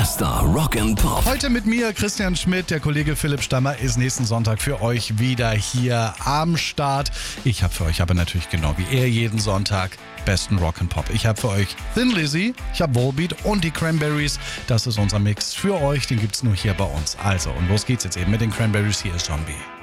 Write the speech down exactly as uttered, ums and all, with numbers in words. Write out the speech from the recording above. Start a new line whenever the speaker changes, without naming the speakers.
Bester Rock and Pop.
Heute mit mir, Christian Schmidt. Der Kollege Philipp Stammer ist nächsten Sonntag für euch wieder hier am Start. Ich habe für euch aber natürlich genau wie er jeden Sonntag besten Rock and Pop. Ich habe für euch Thin Lizzy, ich habe Volbeat und die Cranberries. Das ist unser Mix für euch. Den gibt's nur hier bei uns. Also, und los geht's jetzt eben mit den Cranberries. Hier ist Zombie.